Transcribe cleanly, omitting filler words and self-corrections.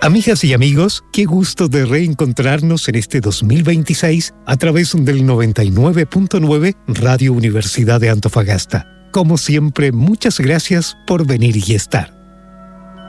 Amigas y amigos, qué gusto de reencontrarnos en este 2026 a través del 99.9 Radio Universidad de Antofagasta. Como siempre, muchas gracias por venir y estar.